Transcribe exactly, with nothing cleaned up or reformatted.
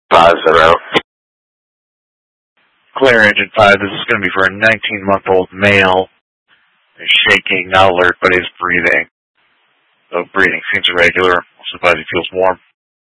Five zero. Clear Engine five, this is going to be for a nineteen-month-old male. He's shaking, not alert, but he's breathing. So breathing seems irregular. Also, body feels warm.